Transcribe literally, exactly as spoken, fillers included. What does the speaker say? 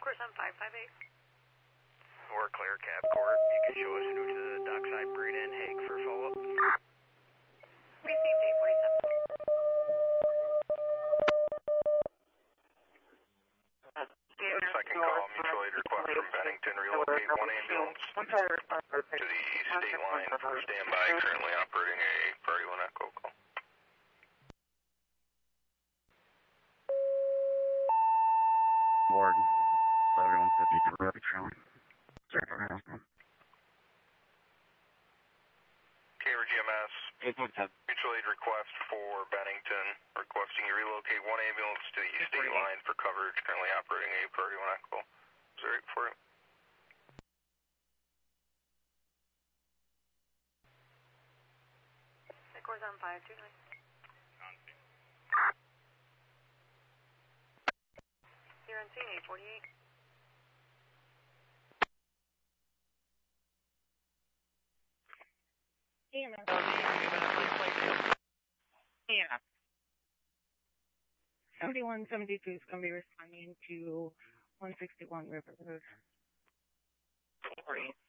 course on five five eight. We're clear, Cap Court. You can show us new to the dockside, Breda and Hague for follow-up. Received eight forty-seven. Second call, mutual aid request from Bennington. Relocate one ambulance to the state line for standby. Currently operating a Priority one Echo call. Board seventy-one fifty to Rapid Challenge. K R G M S. Mutual aid request for Bennington. Requesting you relocate one ambulance to the state line for coverage. Currently operating a Priority one Echo. Is there eight for you? Course on five two nine. You're on scene eight forty-eight. Yeah. Yeah. seventy-one seventy-two is going to be responding to one sixty-one River Road. Sorry.